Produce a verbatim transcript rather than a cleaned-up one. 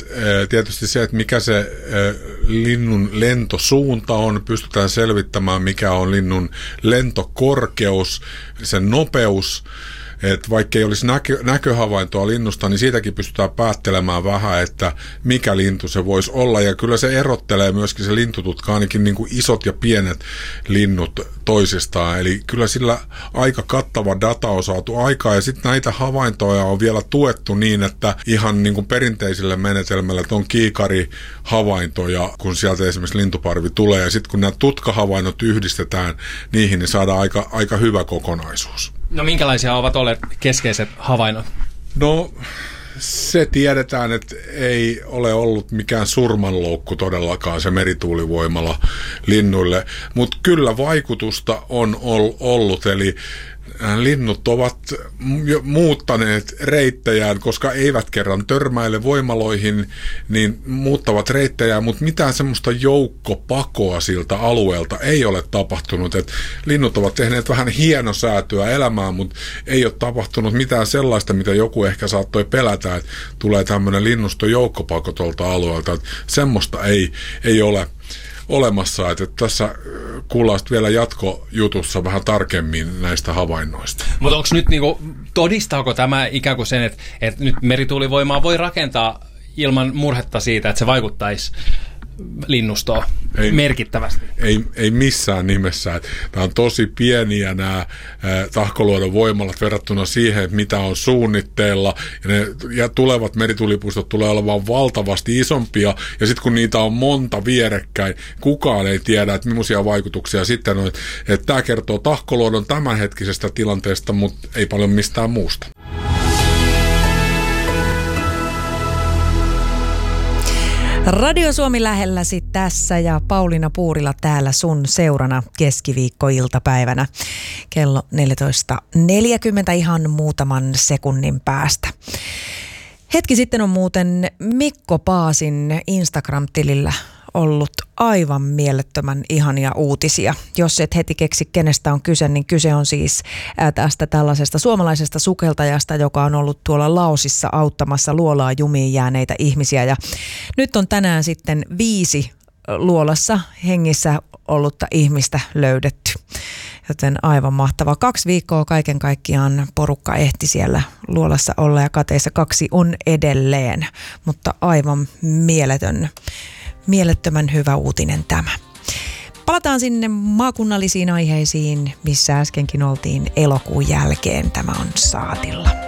tietysti se, että mikä se linnun lentosuunta on, pystytään selvittämään, mikä on linnun lentokorkeus, sen nopeus. Että vaikka ei olisi näkö, näköhavaintoa linnusta, niin siitäkin pystytään päättelemään vähän, että mikä lintu se voisi olla. Ja kyllä se erottelee myöskin se lintututka, ainakin niin kuin isot ja pienet linnut toisistaan. Eli kyllä sillä aika kattava data on saatu aikaa. Ja sitten näitä havaintoja on vielä tuettu niin, että ihan niin kuin perinteisillä menetelmällä, että on kiikarihavaintoja, kun sieltä esimerkiksi lintuparvi tulee. Ja sitten kun nämä tutkahavainnot yhdistetään niihin, niin saadaan aika, aika hyvä kokonaisuus. No minkälaisia ovat olleet keskeiset havainnot? No se tiedetään, että ei ole ollut mikään surmanloukku todellakaan se merituulivoimala linnuille, mutta kyllä vaikutusta on ollut, eli linnut ovat muuttaneet reittejään, koska eivät kerran törmäile voimaloihin, niin muuttavat reittejään, mutta mitään semmoista joukkopakoa siltä alueelta ei ole tapahtunut. Et linnut ovat tehneet vähän hienosäätöä elämään, mutta ei ole tapahtunut mitään sellaista, mitä joku ehkä saattoi pelätä, että tulee tämmöinen linnuston joukkopako tuolta alueelta. Et semmoista ei, ei ole olemassa, että tässä kuullaan vielä jatkojutussa vähän tarkemmin näistä havainnoista. Mutta onko nyt niinku, todistaako tämä ikään kuin sen, että, että nyt merituulivoimaa voi rakentaa ilman murhetta siitä, että se vaikuttaisi linnustoon ei, merkittävästi? Ei, ei missään nimessä. Tämä on tosi pieniä nämä Tahkoluodon voimalat verrattuna siihen, mitä on suunnitteilla. Ja, ne, ja tulevat merituulipuistot tulee olemaan valtavasti isompia. Ja sitten kun niitä on monta vierekkäin, kukaan ei tiedä, että millaisia vaikutuksia sitten on. Että tämä kertoo Tahkoluodon tämänhetkisestä tilanteesta, mutta ei paljon mistään muusta. Radio Suomi lähelläsi tässä ja Pauliina Puurila täällä sun seurana keskiviikkoiltapäivänä kello neljätoista neljäkymmentä ihan muutaman sekunnin päästä. Hetki sitten on muuten Mikko Paasin Instagram-tilillä ollut aivan mielettömän ihania uutisia. Jos et heti keksi, kenestä on kyse, niin kyse on siis tästä tällaisesta suomalaisesta sukeltajasta, joka on ollut tuolla Laosissa auttamassa luolaa jumiin jääneitä ihmisiä. Ja nyt on tänään sitten viisi luolassa hengissä ollutta ihmistä löydetty. Joten aivan mahtavaa. Kaksi viikkoa kaiken kaikkiaan porukka ehti siellä luolassa olla ja kateissa kaksi on edelleen, mutta aivan mieletön. Mielettömän hyvä uutinen tämä. Palataan sinne maakunnallisiin aiheisiin, missä äskenkin oltiin elokuun jälkeen. Tämä on saatilla.